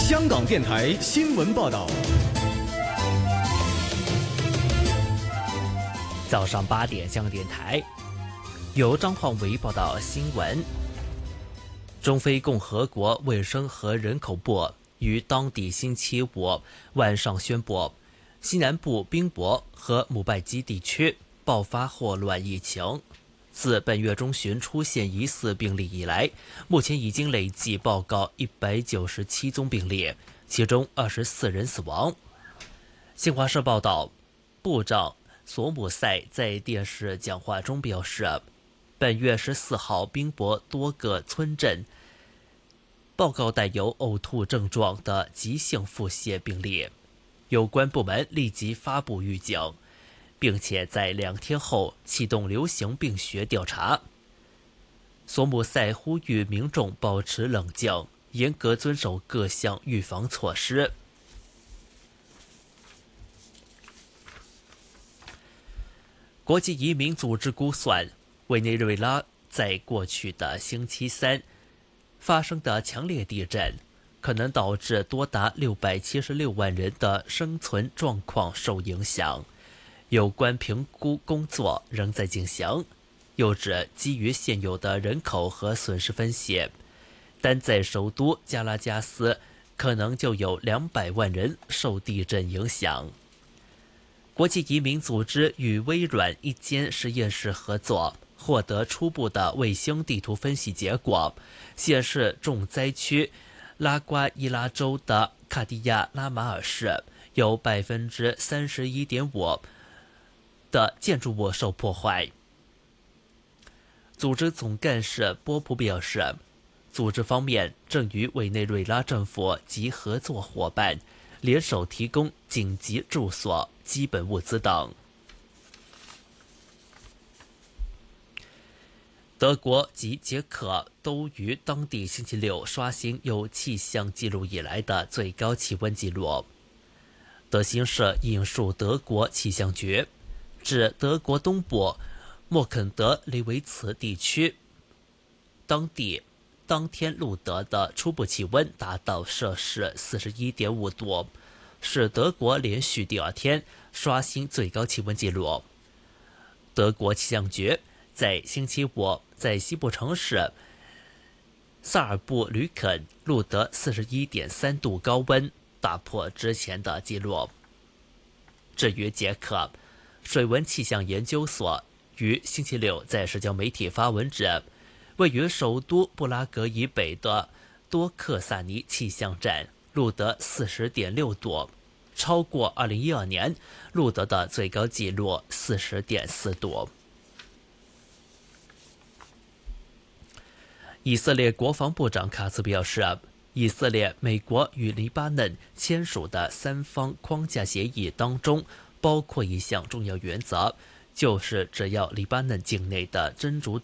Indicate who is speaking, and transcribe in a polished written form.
Speaker 1: 香港电台新闻报道。
Speaker 2: 早上8点，香港电台由张焕维报道新闻。中非共和国卫生和人口部于当地星期五晚上宣布，西南部宾博和姆拜基地区爆发霍乱疫情。自本月中旬出现疑似病例以来，目前已经累计报告197宗病例，其中24人死亡。新华社报道，部长索姆塞在电视讲话中表示，本月14号宾博多个村镇报告带有呕吐症状的急性腹泻病例，有关部门立即发布预警，并且在2天后启动流行病学调查。索姆塞呼吁民众保持冷静，严格遵守各项预防措施。国际移民组织估算，委内瑞拉在过去的星期三发生的强烈地震可能导致多达676万人的生存状况受影响。有关评估工作仍在进行，又指基于现有的人口和损失分析，单在首都加拉加斯可能就有200万人受地震影响。国际移民组织与微软一间实验室合作，获得初步的卫星地图分析结果，显示重灾区拉瓜伊拉州的卡地亚拉马尔市有31.5%的建筑物受破坏。组织总干事波普表示，组织方面正与委内瑞拉政府及合作伙伴联手提供紧急住所、基本物资等。德国及捷克都于当地星期六刷新有气象记录以来的最高气温记录。德新社引述德国气象局，指德国东部默肯德雷维茨地区当天录得的初步气温达到摄氏41.5度，是德国连续第2天刷新最高气温记录。德国气象局在星期五在西部城市萨尔布吕肯录得41.3度高温，打破之前的记录。至于捷克，水文气象研究所于星期六在社交媒体发文指，位于首都布拉格以北的多克萨尼气象站录得40.6度，超过2012年录得的最高纪录40.4度。以色列国防部长卡茨表示，以色列、美国与黎巴嫩签署的3方框架协议当中包括一项重要原则，就是只要黎巴嫩境内的真主